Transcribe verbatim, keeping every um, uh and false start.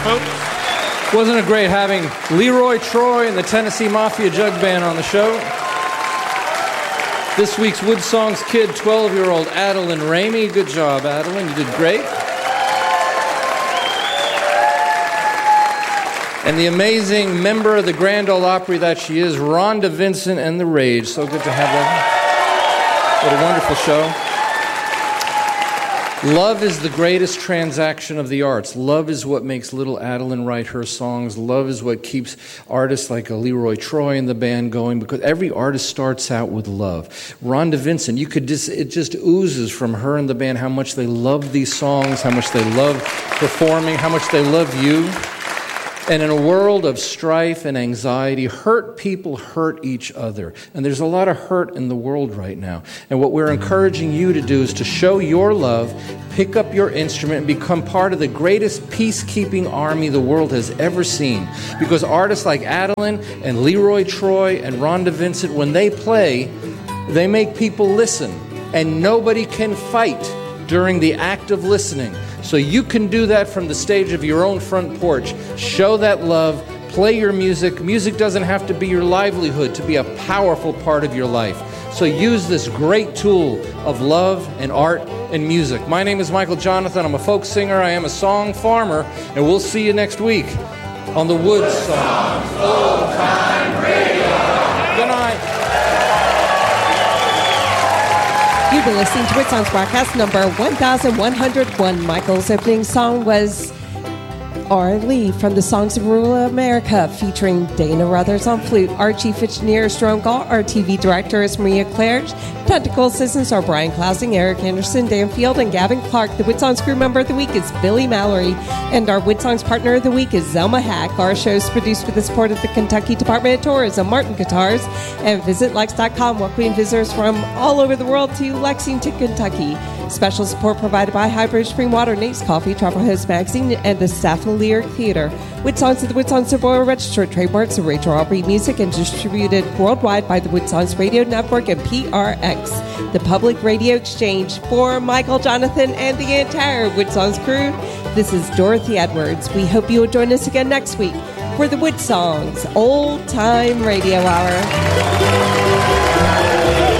folks. Wasn't it great having Leroy Troy and the Tennessee Mafia Jug Band on the show? This week's Wood Songs kid, twelve-year-old Adeline Ramey. Good job, Adeline. You did great. And the amazing member of the Grand Ole Opry that she is, Rhonda Vincent and the Rage. So good to have that. What a wonderful show. Love is the greatest transaction of the arts. Love is what makes little Adeline write her songs. Love is what keeps artists like a Leroy Troy in the band going, because every artist starts out with love. Rhonda Vincent, you could just, it just oozes from her and the band how much they love these songs, how much they love performing, how much they love you. And in a world of strife and anxiety, hurt people hurt each other. And there's a lot of hurt in the world right now. And what we're encouraging you to do is to show your love, pick up your instrument, and become part of the greatest peacekeeping army the world has ever seen. Because artists like Adeline and Leroy Troy and Rhonda Vincent, when they play, they make people listen. And nobody can fight during the act of listening. So you can do that from the stage of your own front porch. Show that love, play your music. Music doesn't have to be your livelihood to be a powerful part of your life. So use this great tool of love and art and music. My name is Michael Jonathan. I'm a folk singer. I am a song farmer. And we'll see you next week on the Wood Songs Old Time Radio. Good night. You've been listening to Wood Songs broadcast number one thousand one hundred one. Michael's opening song was R. Lee from the Songs of Rural America, featuring Dana Ruthers on flute. Our chief engineer is Jerome Gall. Our T V director is Maria Claridge. Technical assistants are Brian Klausing, Eric Anderson, Dan Field, and Gavin Clark. The Wood Songs crew member of the week is Billy Mallory. And our Wood Songs partner of the week is Zelma Hack. Our show is produced with the support of the Kentucky Department of Tourism, Martin Guitars, and Visit Lex dot com, welcoming visitors from all over the world to Lexington, Kentucky. Special support provided by Highbridge Spring Water, Nate's Coffee, Travel Host Magazine, and the Staff of Lyric Theater. Wood Songs of the Wood Songs are registered trademarks of Rachel Aubrey Music and distributed worldwide by the Wood Songs Radio Network and P R X, the Public Radio Exchange. For Michael, Jonathan, and the entire Wood Songs crew, this is Dorothy Edwards. We hope you will join us again next week for the Wood Songs Old Time Radio Hour.